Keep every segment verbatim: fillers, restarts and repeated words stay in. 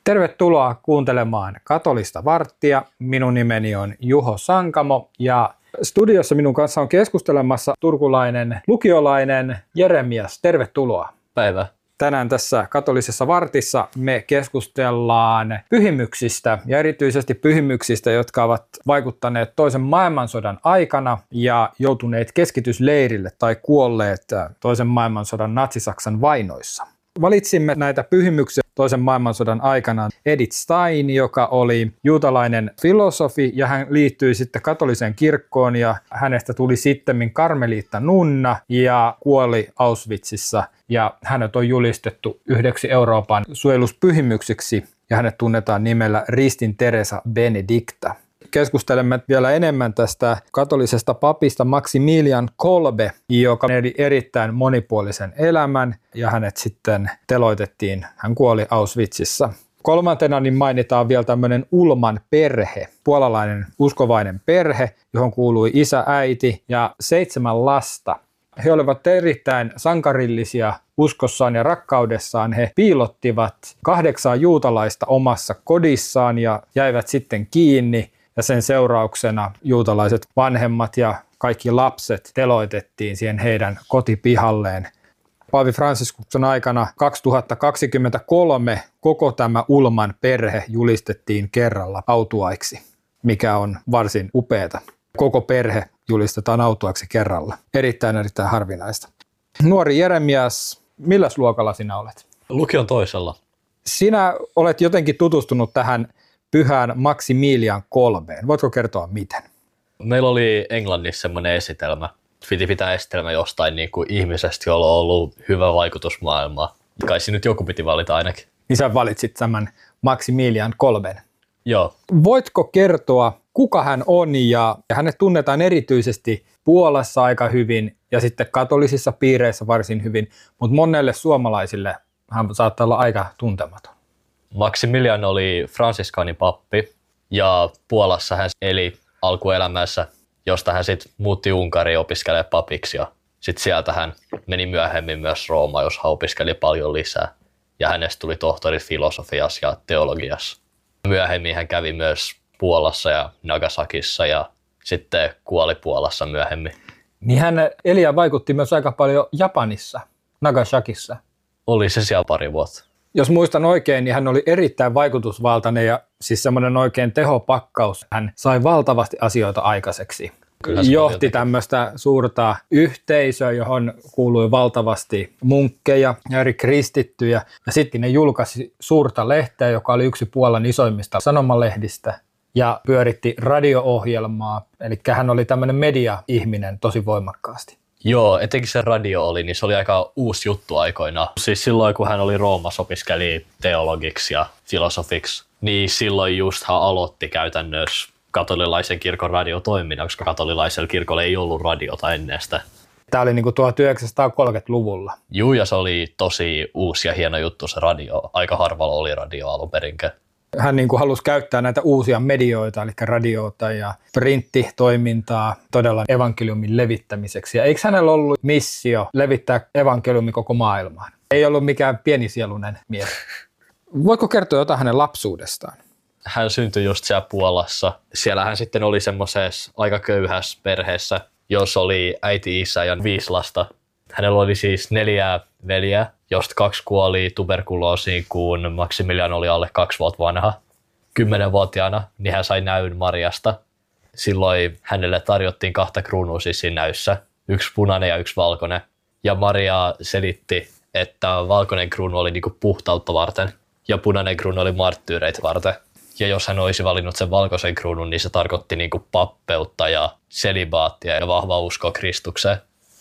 Tervetuloa kuuntelemaan Katolista varttia. Minun nimeni on Juho Sankamo ja studiossa minun kanssa on keskustelemassa turkulainen lukiolainen Jeremias. Tervetuloa. Päivä. Tänään tässä Katolisessa vartissa me keskustellaan pyhimyksistä ja erityisesti pyhimyksistä, jotka ovat vaikuttaneet toisen maailmansodan aikana ja joutuneet keskitysleirille tai kuolleet toisen maailmansodan natsi-Saksan vainoissa. Valitsimme näitä pyhimyksiä toisen maailmansodan aikana Edith Stein, joka oli juutalainen filosofi ja hän liittyi sitten katoliseen kirkkoon ja hänestä tuli sittemmin karmeliitta nunna ja kuoli Auschwitzissa ja hänet on julistettu yhdeksi Euroopan suojeluspyhimyksiksi ja hänet tunnetaan nimellä Ristin Teresa Benedicta. Keskustelemme vielä enemmän tästä katolisesta papista Maximilian Kolbe, joka eli erittäin monipuolisen elämän ja hänet sitten teloitettiin. Hän kuoli Auschwitzissa. Kolmantena niin mainitaan vielä tämmöinen Ulman perhe, puolalainen uskovainen perhe, johon kuului isä, äiti ja seitsemän lasta. He olivat erittäin sankarillisia uskossaan ja rakkaudessaan. He piilottivat kahdeksaa juutalaista omassa kodissaan ja jäivät sitten kiinni. Ja sen seurauksena juutalaiset vanhemmat ja kaikki lapset teloitettiin siihen heidän kotipihalleen. Paavi Fransiskuksen aikana kaksituhattakaksikymmentäkolme koko tämä Ulman perhe julistettiin kerralla autuaiksi, mikä on varsin upeata. Koko perhe julistetaan autuaiksi kerralla. Erittäin erittäin harvinaista. Nuori Jeremias, milläs luokalla sinä olet? Lukion toisella. Sinä olet jotenkin tutustunut tähän pyhään Maximilian Kolbeen. Voitko kertoa miten? Meillä oli Englannissa semmoinen esitelmä. Piti pitää esitelmä jostain niin kuin ihmisestä, jolla on ollut hyvä vaikutus maailmaan. Kai siinä nyt joku piti valita ainakin. Niin sä valitsit tämän Maximilian Kolben. Joo. Voitko kertoa, kuka hän on ja hänet tunnetaan erityisesti Puolassa aika hyvin ja sitten katolisissa piireissä varsin hyvin, mutta monelle suomalaisille hän saattaa olla aika tuntematon. Maximilian oli fransiskaanipappi ja Puolassa hän eli alkuelämässä, josta hän sitten muutti Unkariin opiskelemaan papiksi ja sitten sieltä hän meni myöhemmin myös Roomaan, jos hän opiskeli paljon lisää ja hänestä tuli tohtori filosofiassa ja teologiassa. Myöhemmin hän kävi myös Puolassa ja Nagasakissa ja sitten kuoli Puolassa myöhemmin. Niin hän eli ja vaikutti myös aika paljon Japanissa, Nagasakissa. Oli se siellä pari vuotta. Jos muistan oikein, niin hän oli erittäin vaikutusvaltainen ja siis semmoinen oikein tehopakkaus. Hän sai valtavasti asioita aikaiseksi. Kyllä johti tämmöistä suurta yhteisöä, johon kuului valtavasti munkkeja ja eri kristittyjä. Ja sitten ne julkaisi suurta lehteä, joka oli yksi Puolan isoimmista sanomalehdistä ja pyöritti radio-ohjelmaa. Eli hän oli tämmöinen media-ihminen tosi voimakkaasti. Joo, etenkin se radio oli, niin se oli aika uusi juttu aikoina. Siis silloin, kun hän oli Roomassa, opiskeli teologiksi ja filosofiksi, niin silloin just hän aloitti käytännössä katolilaisen kirkon radiotoiminnan, koska katolilaisella kirkolla ei ollut radiota ennen sitä. Tämä oli niin kuin tuhatyhdeksänsataakolmekymmentäluvulla. Juu, ja se oli tosi uusi ja hieno juttu se radio. Aika harvalla oli radio alun perinkin. Hän niin kuin halusi käyttää näitä uusia medioita, eli radiota ja printtitoimintaa todella evankeliumin levittämiseksi. Ja eikö hänellä ollut missio levittää evankeliumi koko maailmaan? Ei ollut mikään pienisieluinen mies. Voitko kertoa jotain hänen lapsuudestaan? Hän syntyi just siellä Puolassa. Siellä hän sitten oli semmoisessa aika köyhässä perheessä, jos oli äiti, isä ja viisi lasta. Hänellä oli siis neljä veljeä, josta kaksi kuoli tuberkuloosiin, kun Maximilian oli alle kaksi vuotta vanha. Kymmenenvuotiaana niin hän sai näyn Mariasta. Silloin hänelle tarjottiin kahta kruunua siis siinä näyssä, yksi punainen ja yksi valkoinen. Ja Maria selitti, että valkoinen kruunu oli niinku puhtautta varten ja punainen kruunu oli marttyyreitä varten. Ja jos hän olisi valinnut sen valkoisen kruunun, niin se tarkoitti niinku pappeutta ja selibaattia ja vahvaa uskoa Kristukseen.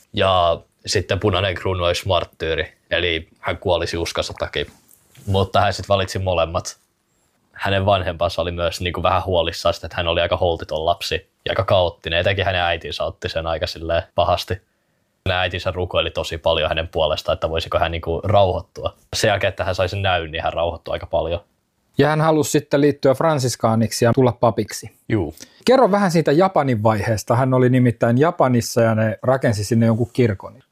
Ja sitten punainen kruunu olisi marttyyri, eli hän kuolisi uskonsa takia. Mutta hän sitten valitsi molemmat. Hänen vanhempansa oli myös niin kuin vähän huolissaan, että hän oli aika holtiton lapsi ja aika kaoottinen. Etenkin hänen äitinsä otti sen aika pahasti. Hänen äitinsä rukoili tosi paljon hänen puolestaan, että voisiko hän niin kuin rauhoittua. Sen jälkeen, että hän sai sen näyn, niin hän rauhoittui aika paljon. Ja hän halusi sitten liittyä fransiskaaniksi ja tulla papiksi. Juu. Kerro vähän siitä Japanin vaiheesta. Hän oli nimittäin Japanissa ja ne rakensi sinne jonkun kirkon.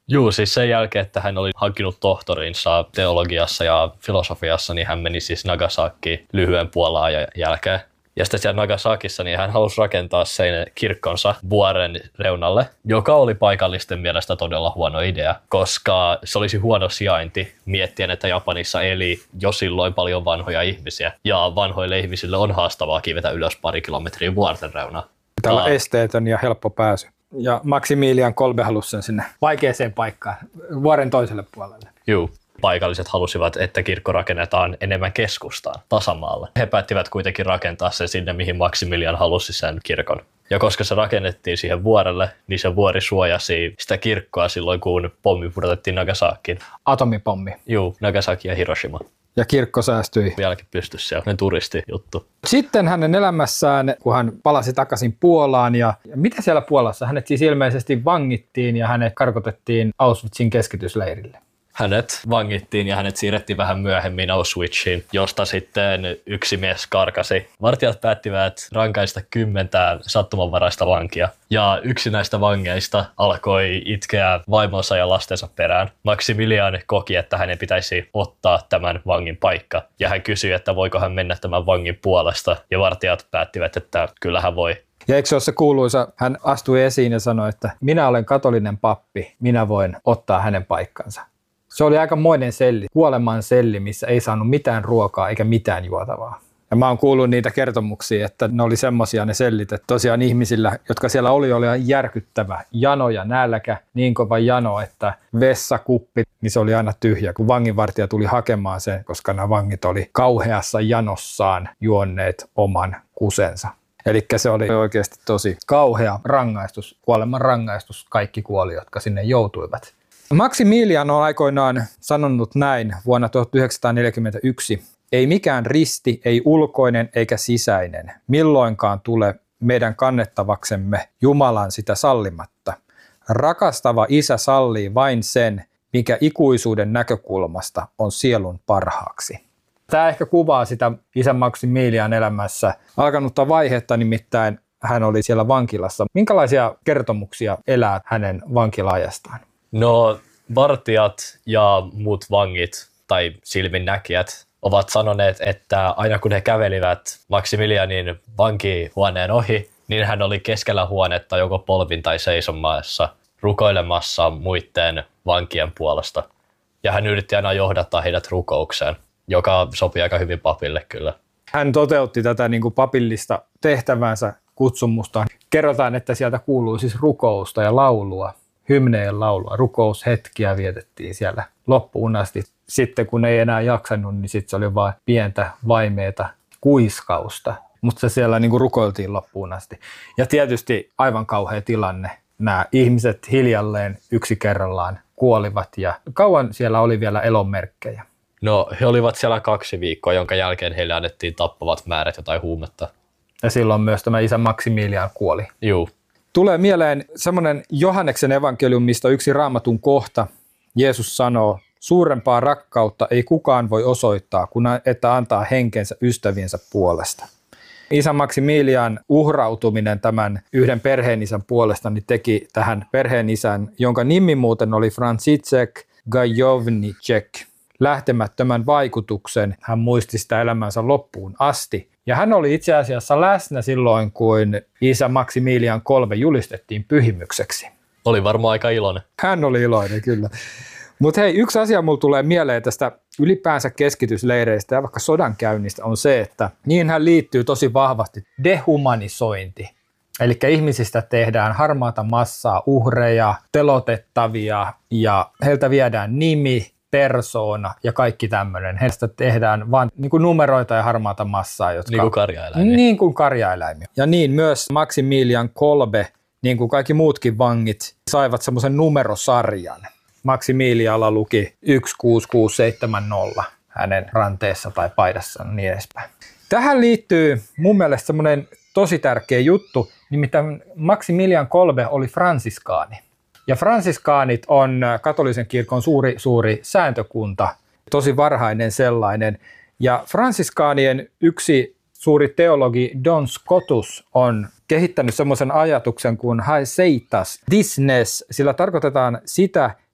Juu, siis sen jälkeen, että hän oli hankkinut tohtorinsa teologiassa ja filosofiassa, niin hän meni siis Nagasakiin lyhyen puolen jälkeen. Ja sitten siellä Nagasakissa niin hän halusi rakentaa sen kirkkonsa vuoren reunalle, joka oli paikallisten mielestä todella huono idea, koska se olisi huono sijainti miettien, että Japanissa eli jo silloin paljon vanhoja ihmisiä. Ja vanhoille ihmisille on haastavaa kivetä ylös pari kilometriä vuorten reunaa. Täällä on esteetön ja helppo pääsy. Ja Maximilian Kolbe halusi sen sinne vaikeaseen paikkaan, vuoren toiselle puolelle. Juu. Paikalliset halusivat, että kirkko rakennetaan enemmän keskustaan, tasamaalle. He päättivät kuitenkin rakentaa sen sinne, mihin Maximilian halusi sen kirkon. Ja koska se rakennettiin siihen vuorelle, niin se vuori suojasi sitä kirkkoa silloin, kun pommi pudotettiin Nagasakiin. Atomipommi. Juu, Nagasaki ja Hiroshima. Ja kirkko säästyi. Vieläkin pystyisi siellä, ne turistijuttu. Sitten hänen elämässään, kun hän palasi takaisin Puolaan, ja, ja mitä siellä Puolassa? Hänet siis ilmeisesti vangittiin ja hänet karkotettiin Auschwitzin keskitysleirille. Hänet vangittiin ja hänet siirrettiin vähän myöhemmin Auschwitziin, josta sitten yksi mies karkasi. Vartijat päättivät rankaista kymmentä sattumanvaraista vankia. Ja yksi näistä vangeista alkoi itkeä vaimonsa ja lastensa perään. Maximilian koki, että hänen pitäisi ottaa tämän vangin paikka. Ja hän kysyi, että voiko hän mennä tämän vangin puolesta. Ja vartijat päättivät, että kyllä hän voi. Ja eikö se ole se kuuluisa, hän astui esiin ja sanoi, että minä olen katolinen pappi, minä voin ottaa hänen paikkansa. Se oli aikamoinen selli, kuoleman selli, missä ei saanut mitään ruokaa eikä mitään juotavaa. Ja mä oon kuullut niitä kertomuksia, että ne oli semmosia ne sellit, että tosiaan ihmisillä, jotka siellä oli, oli järkyttävä jano ja nälkä, niin kova jano, että vessakuppi, niin se oli aina tyhjä, kun vanginvartija tuli hakemaan sen, koska nämä vangit oli kauheassa janossaan juonneet oman kusensa. Eli se oli oikeasti tosi kauhea rangaistus, kuoleman rangaistus, kaikki kuoli, jotka sinne joutuivat. Maximilian on aikoinaan sanonut näin vuonna tuhatyhdeksänsataaneljäkymmentäyksi. Ei mikään risti, ei ulkoinen eikä sisäinen, milloinkaan tule meidän kannettavaksemme Jumalan sitä sallimatta. Rakastava isä sallii vain sen, mikä ikuisuuden näkökulmasta on sielun parhaaksi. Tämä ehkä kuvaa sitä isä Maximilian elämässä alkanutta vaihetta, nimittäin hän oli siellä vankilassa. Minkälaisia kertomuksia elää hänen vankila-ajastaan? No, vartijat ja muut vangit tai silminnäkijät ovat sanoneet, että aina kun he kävelivät Maximilianin vankihuoneen ohi, niin hän oli keskellä huonetta joko polvin tai seisomassa rukoilemassa muiden vankien puolesta. Ja hän yritti aina johdattaa heidät rukoukseen, joka sopii aika hyvin papille kyllä. Hän toteutti tätä niin kuin papillista tehtävänsä kutsumusta. Kerrotaan, että sieltä kuuluu siis rukousta ja laulua. Hymnejen laulua, rukoushetkiä vietettiin siellä loppuun asti. Sitten kun ei enää jaksanut, niin sitten se oli vain pientä vaimeeta kuiskausta, mutta se siellä niin kuin rukoiltiin loppuun asti. Ja tietysti aivan kauhea tilanne. Nämä ihmiset hiljalleen yksi kerrallaan kuolivat ja kauan siellä oli vielä elonmerkkejä. No he olivat siellä kaksi viikkoa, jonka jälkeen heille annettiin tappavat määrät jotain huumetta. Ja silloin myös tämä isä Maximilian kuoli. Juu. Tulee mieleen semmoinen Johanneksen evankeliumista yksi raamatun kohta. Jeesus sanoo, suurempaa rakkautta ei kukaan voi osoittaa, kun että antaa henkensä ystäviensä puolesta. Isä Maximilian uhrautuminen tämän yhden perheenisän puolesta niin teki tähän perheenisän, jonka nimi muuten oli Franciszek Gajowniczek, lähtemättömän vaikutuksen. Hän muisti sitä elämänsä loppuun asti. Ja hän oli itse asiassa läsnä silloin, kun isä Maximilian Kolbe julistettiin pyhimykseksi. Oli varmaan aika iloinen. Hän oli iloinen, kyllä. Mutta hei, yksi asia mulla tulee mieleen tästä ylipäänsä keskitysleireistä ja vaikka sodankäynnistä on se, että niinhän liittyy tosi vahvasti dehumanisointi. Eli ihmisistä tehdään harmaata massaa, uhreja, telotettavia ja heiltä viedään nimi, persoona ja kaikki tämmöinen. Heistä tehdään vain niin kuin numeroita ja harmaata massaa. Jotka, niin kuin karjaeläimiä. Niin kuin karjaeläimiä. Ja niin myös Maximilian Kolbe, niin kuin kaikki muutkin vangit, saivat semmoisen numerosarjan. Maximilialla luki yksi kuusi kuusi seitsemän nolla hänen ranteessa tai paidassa ja niin edespäin. Tähän liittyy mun mielestä semmoinen tosi tärkeä juttu, nimittäin Maximilian Kolbe oli fransiskaani. Ja fransiskaanit on katolisen kirkon suuri, suuri sääntökunta, tosi varhainen sellainen. Ja fransiskaanien yksi suuri teologi Don Scotus on kehittänyt semmoisen ajatuksen kuin haeseitas disnes, sillä tarkoitetaan sitä,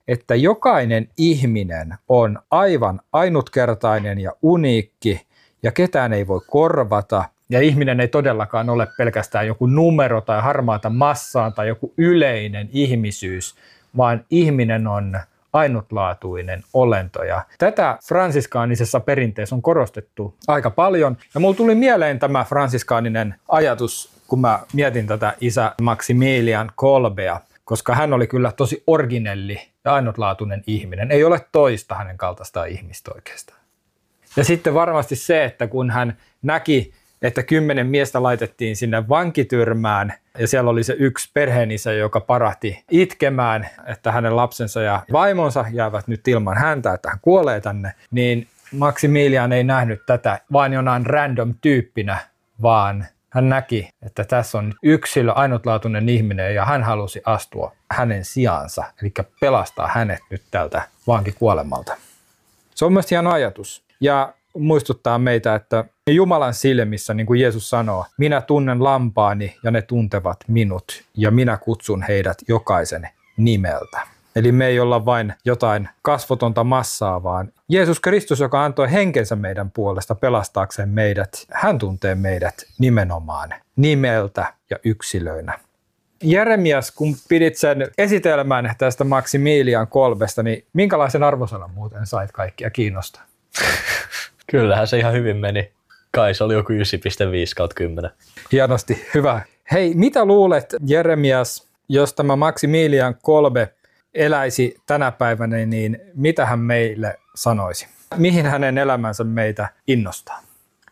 että jokainen ihminen on aivan ainutkertainen ja uniikki ja ketään ei voi korvata. Ja ihminen ei todellakaan ole pelkästään joku numero tai harmaata massaa tai joku yleinen ihmisyys, vaan ihminen on ainutlaatuinen olento. Ja tätä fransiskaanisessa perinteessä on korostettu aika paljon. Ja mulla tuli mieleen tämä fransiskaaninen ajatus, kun mä mietin tätä isä Maximilian Kolbea, koska hän oli kyllä tosi originelli ja ainutlaatuinen ihminen. Ei ole toista hänen kaltaistaan ihmistä oikeastaan. Ja sitten varmasti se, että kun hän näki, että kymmenen miestä laitettiin sinne vankityrmään ja siellä oli se yksi perheenisä, joka parahti itkemään, että hänen lapsensa ja vaimonsa jäävät nyt ilman häntä, että hän kuolee tänne, niin Maximilian ei nähnyt tätä vain jonain random tyyppinä, vaan hän näki, että tässä on yksilö, ainutlaatuinen ihminen ja hän halusi astua hänen sijaansa, eli pelastaa hänet nyt tältä vankikuolemalta. Se on myös hieno ajatus ja muistuttaa meitä, että Jumalan silmissä, niin kuin Jeesus sanoo, minä tunnen lampaani ja ne tuntevat minut ja minä kutsun heidät jokaisen nimeltä. Eli me ei olla vain jotain kasvotonta massaa, vaan Jeesus Kristus, joka antoi henkensä meidän puolesta pelastaakseen meidät, hän tuntee meidät nimenomaan nimeltä ja yksilöinä. Jeremias, kun pidit sen esitelmän tästä Maximilian Kolbesta, niin minkälaisen arvosanan muuten sait kaikkia kiinnostaa? Kyllähän se ihan hyvin meni. Kai se oli joku yhdeksän pilkku viisi kautta kymmenen. Hienosti, hyvä. Hei, mitä luulet, Jeremias, jos tämä Maximilian Kolbe eläisi tänä päivänä, niin mitä hän meille sanoisi? Mihin hänen elämänsä meitä innostaa?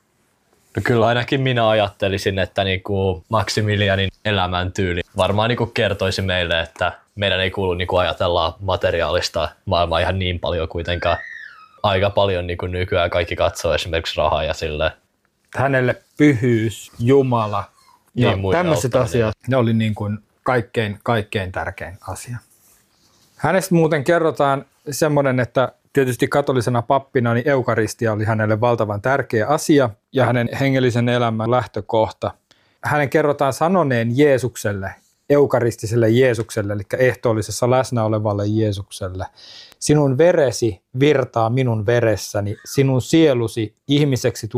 No kyllä ainakin minä ajattelisin, että niinku Maximilianin elämäntyyli varmaan niinku kertoisi meille, että meidän ei kuulu niinku ajatella materiaalista maailmaa ihan niin paljon kuitenkaan. Aika paljon niin kuin nykyään kaikki katsoo esimerkiksi rahaa ja silleen. Hänelle pyhyys, Jumala ja niin tämmöiset asiat, ne oli niin kuin kaikkein, kaikkein tärkein asia. Hänestä muuten kerrotaan semmoinen, että tietysti katolisena pappina niin eukaristia oli hänelle valtavan tärkeä asia ja hänen hengellisen elämän lähtökohta. Hänen kerrotaan sanoneen Jeesukselle, eukaristiselle Jeesukselle, eli ehtoollisessa läsnä olevalle Jeesukselle, sinun veresi virtaa minun veressäni, sinun sielusi ihmiseksi